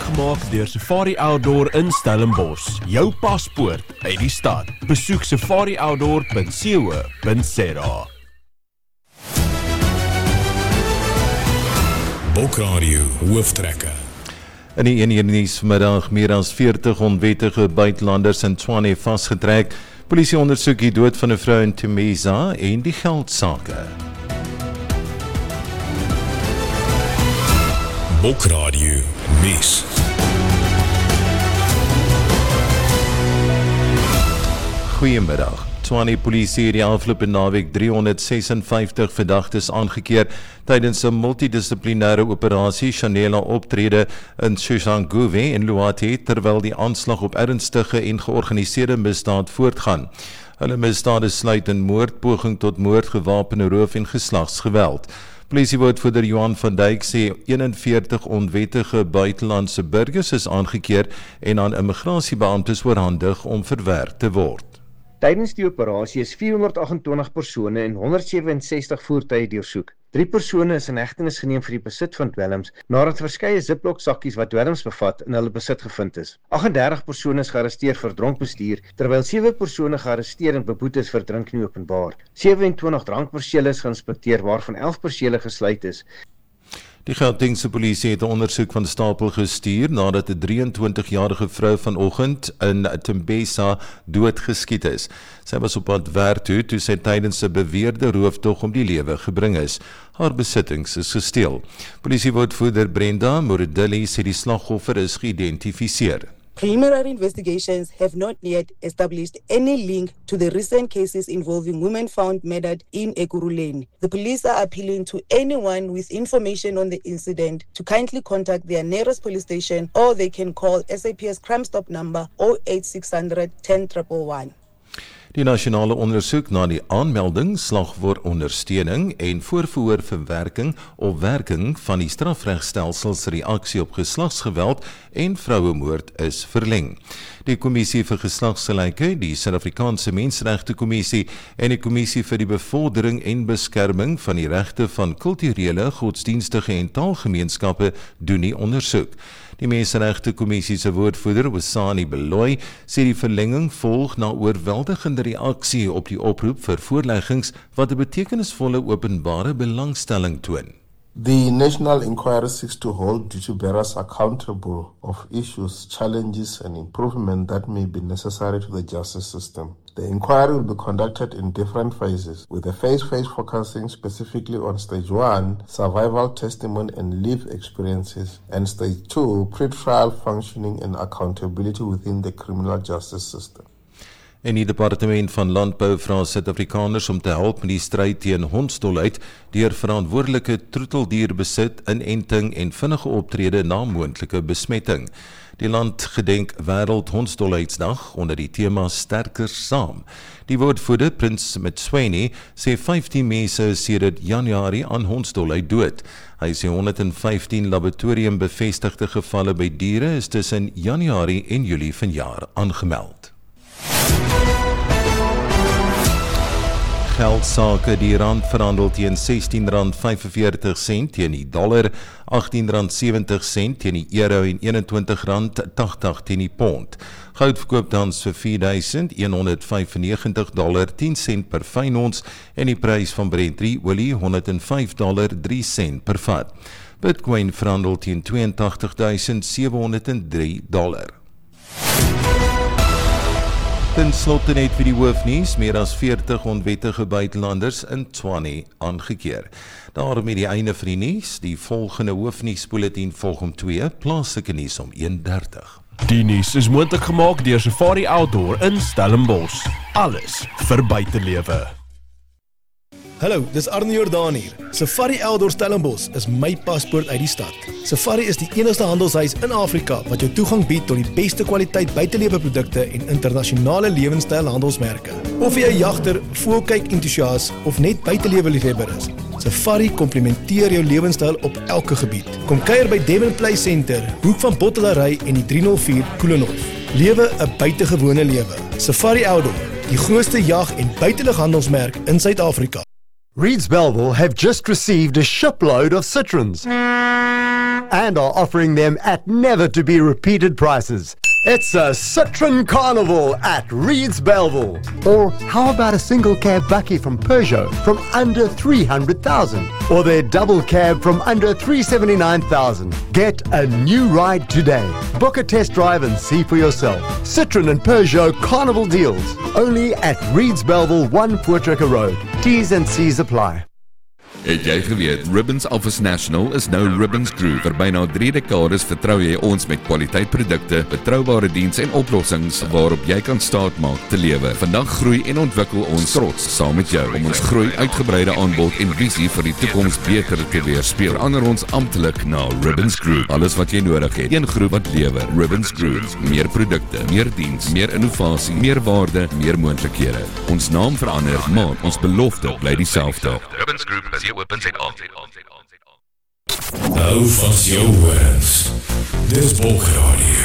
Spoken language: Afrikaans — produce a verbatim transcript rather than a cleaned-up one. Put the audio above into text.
gemaak deur Safari Outdoor in Stellenbosch. Jou paspoort uit die stad. Besoek safari outdoor punt co punt za. Bokradio hooftrekke. In die een uur nuus vanmiddag meer as veertig onwettige buitelanders in Tshwane vasgetrek. Polisie ondersoek die dood van 'n vrou in Tembisa en die geldsake. Bokradio nuus. Goeiemiddag. Tshwane polisie het die afgelope naweek driehonderdsesenvyftig verdagtes aangekeer tydens 'n multidissiplinêre operasie Chanela optrede in Soshanguve en Luwate terwyl die aanslag op ernstige en georganiseerde misdaad voortgaan. Hulle misdade sluit in moord, poging tot moord, gewapende roof en geslagsgeweld. Polisiewoordvoerder Johan van Dijk sê eenenveertig onwettige buitelandse burgers is aangekeer en aan immigrasiebeamptes oorhandig om verwerk te word. Tydens die operasie is vierhonderdagentwintig persone en honderdsewenses-tig voertuie deursoek. Drie persone is in hegtenis geneem vir die besit van dwelms, nadat verskeie ziplock sakkies wat dwelms bevat in hulle besit gevind is. agtendertig persone is gearresteer vir dronk bestuur, terwyl sewe persone gearresteer en beboet is vir drink nie openbaar. sewenentwintig drankpersele is geïnspekteer, waarvan elf persele gesluit is. Die Gautengse polisie het 'n ondersoek van stapel gestuur nadat 'n drieëntwintigjarige vrou vanoggend in Tembisa doodgeskiet is. Sy was op pad werk toe toe sy tydens 'n beweerde rooftog om die lewe gebring is. Haar besittings is gesteel. Polisiewoordvoerder Brenda Moredilli sê die slagoffer is geïdentifiseer. Preliminary investigations have not yet established any link to the recent cases involving women found murdered in Ekurhuleni. The police are appealing to anyone with information on the incident to kindly contact their nearest police station, or they can call S A P S Crime Stop number zero eight six hundred ten one one. Die nasionale ondersoek na die aanmelding, slagwoordondersteuning en voorverhoor verwerking of werking van die strafregstelsels reaksie op geslagsgeweld en vrouemoord is verleng. Die Kommissie vir Geslagsgelykheid, die Suid-Afrikaanse Menseregte Kommissie en die Kommissie vir die Bevordering en Beskerming van die Regte van Kulturele, Godsdienstige en Taalgemeenskappe doen die ondersoek. Die Menseregte Kommissie se woordvoerder, Wesani Beloy, sê die verlenging volg na oorweldigende reaksie op die oproep vir voorleggings wat 'n betekenisvolle openbare belangstelling toon. The National Inquiry seeks to hold duty bearers accountable of issues, challenges and improvement that may be necessary to the justice system. The inquiry will be conducted in different phases, with the phase phase focusing specifically on stage one, survival testimony and live experiences, and stage two, pre-trial functioning and accountability within the criminal justice system. En die Departement van Landbou vra Suid-Afrikaners om te help met die stryd teen hondsdolheid deur verantwoordelike troeteldierbesit, inenting en vinnige optrede na moontlike besmetting. Die land gedenk Wêreld Hondsdolheidsdag onder die tema Sterker Saam. Die woordvoerder Prins Metsweni sê vyftien mense is sedert Januarie aan hondsdolheid dood. Hy sê honderdvyftien laboratorium bevestigde gevalle by diere is tussen Januarie en Julie vanjaar aangemeld. Geldsake, die rand verhandel teen sestien rand vyfenveertig sent teen die dollar, agttien rand sewentig sent teen die euro en eenentwintig rand tagtig teen die pond. Goud verkoop tans vir vier duisend honderdvyfennegentig dollar tien sent per fyn ons en die prys van Brent drie olie honderd vyf dollar drie sent per vat. Bitcoin verhandel teen tweeëntagtig duisend sewehonderd drie dollar. Ten slotte net vir die hoofnuus, meer as veertig onwettige buitelanders in Tshwane aangekeer. Daarmee die einde van die nuus, die volgende hoofnuusbulletin volg om twee, plaaslike nuus om een dertig. Die nuus is moontlik gemaak deur Safari Outdoor in Stellenbosch. Alles vir buitelewe. Hallo, dis Arne Jordaan hier. Safari Outdoor Stellenbosch is my paspoort uit die stad. Safari is die enigste handelshuis in Afrika wat jou toegang bied tot die beste kwaliteit buitelewe produkte en internasionale lewenstyl handelsmerke. Of jy 'n jagter, voelkyk entoesias of net buitelewe liefhebber is, Safari komplementeer jou lewenstyl op elke gebied. Kom kuier by Devon Play Center, hoek van Bottelary en die drie nul vier Koelenhof. Lewe 'n buitengewone lewe. Safari Outdoor, die grootste jag- en buitelighandelsmerk in Suid-Afrika. Reeds Belleville have just received a shipload of citrons. and are offering them at never-to-be-repeated prices. It's a Citroen Carnival at Reeds Belleville. Or how about a single cab Bucky from Peugeot from under three hundred thousand? Or their double cab from under three hundred seventy-nine thousand? Get a new ride today. Book a test drive and see for yourself. Citroen and Peugeot Carnival deals. Only at Reeds Belleville, one Voortrekker Road. T's and C's apply. Het jy geweet, Ribbons Office National is nou Ribbons Group. Vir byna drie dekades vertrou jy ons met kwaliteitprodukte, betroubare diens en oplossings waarop jy kan staatmaak te lewe. Vandag groei en ontwikkel ons trots saam met jou om ons groei, uitgebreide aanbod en visie vir die toekoms beter te weerspieël. Verander ons amptelik na Ribbons Group. Alles wat jy nodig het, een groep wat lewer. Ribbons Group. Meer produkte, meer diens, meer innovasie, meer waarde, meer moontlikhede. Ons naam verander, maar ons belofte bly dieselfde. Ribbons Group is Hou vas jou horens. Dis Bulk Radio.